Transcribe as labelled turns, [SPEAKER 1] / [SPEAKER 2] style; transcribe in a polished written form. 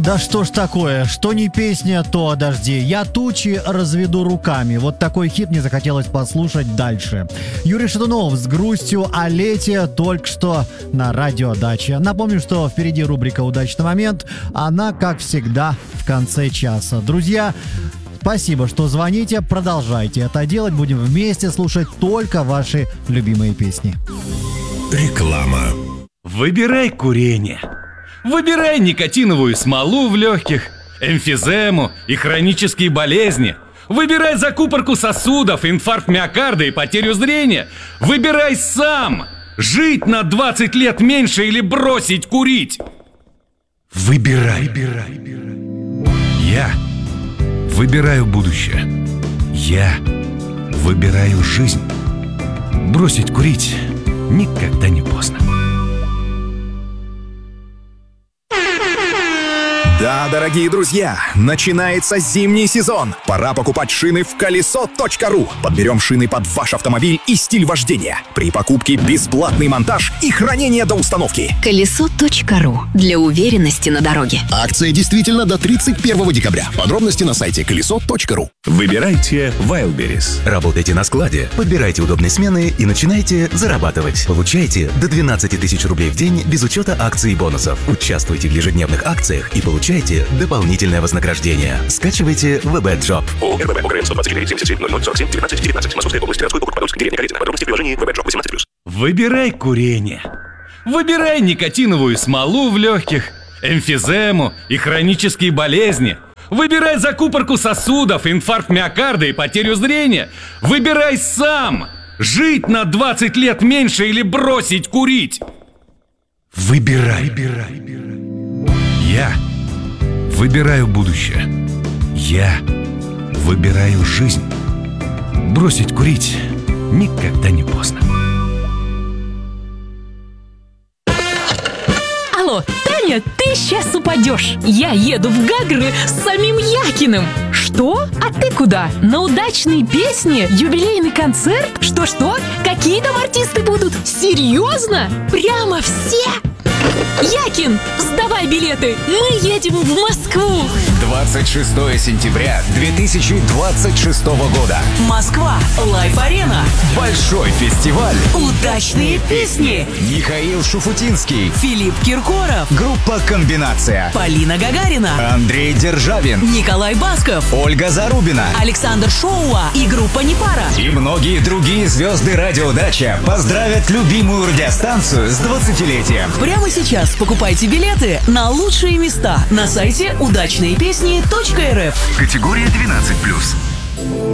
[SPEAKER 1] Да что ж такое, что не песня, то о дожде. Я тучи разведу руками. Вот такой хит мне захотелось послушать дальше. Юрий Шатунов с грустью о лете только что на радио Дача. Напомню, что впереди рубрика «Удачный момент». Она, как всегда, в конце часа. Друзья, спасибо, что звоните. Продолжайте это делать. Будем вместе слушать только ваши любимые песни.
[SPEAKER 2] Реклама.
[SPEAKER 3] Выбирай курение. Выбирай никотиновую смолу в легких, эмфизему и хронические болезни. Выбирай закупорку сосудов, инфаркт миокарда и потерю зрения. Выбирай сам. Жить на 20 лет меньше или бросить курить. Выбирай. Я выбираю будущее. Я выбираю жизнь. Бросить курить никогда не поздно.
[SPEAKER 2] Да, дорогие друзья, начинается зимний сезон. Пора покупать шины в колесо.ру. Подберем шины под ваш автомобиль и стиль вождения. При покупке бесплатный монтаж и хранение до установки.
[SPEAKER 4] Колесо.ру. Для уверенности на дороге.
[SPEAKER 5] Акция действительно до 31 декабря. Подробности на сайте колесо.ру.
[SPEAKER 6] Выбирайте Wildberries. Работайте на складе, подбирайте удобные смены и начинайте зарабатывать. Получайте до 12 тысяч рублей в день без учета акций и бонусов. Участвуйте в ежедневных акциях и получайте дополнительное вознаграждение. Скачивайте WebEdJob.
[SPEAKER 7] ООО РББ ОГРН 124 77 0047 19 19. Московская область, городской округ, Подольск, деревня Калитина. Подробности в приложении WebEdJob 18+.
[SPEAKER 3] Выбирай курение. Выбирай никотиновую смолу в легких, эмфизему и хронические болезни. Выбирай закупорку сосудов, инфаркт миокарда и потерю зрения. Выбирай сам. Жить на 20 лет меньше или бросить курить. Выбирай. Я выбираю будущее. Я выбираю жизнь. Бросить курить никогда не поздно.
[SPEAKER 8] Алло, Таня, ты сейчас упадешь. Я еду в Гагры с самим Якиным. Что? А ты куда? На удачные песни? Юбилейный концерт? Что? Какие там артисты будут? Серьезно? Прямо все? Якин, сдавай билеты, мы едем в Москву.
[SPEAKER 9] 26 сентября 2026 года.
[SPEAKER 8] Москва, Лайф-арена.
[SPEAKER 9] Большой фестиваль.
[SPEAKER 8] Удачные песни.
[SPEAKER 9] Михаил Шуфутинский.
[SPEAKER 8] Филипп Киркоров.
[SPEAKER 9] Группа «Комбинация».
[SPEAKER 8] Полина Гагарина.
[SPEAKER 9] Андрей Державин.
[SPEAKER 8] Николай Басков.
[SPEAKER 9] Ольга Зарубина.
[SPEAKER 8] Александр Шоуа и группа «Непара».
[SPEAKER 9] И многие другие звезды «Радио Дача» поздравят любимую радиостанцию с 20-летием.
[SPEAKER 8] Прямо сейчас покупайте билеты на лучшие места на сайте удачныепесни.рф.
[SPEAKER 9] Категория 12+.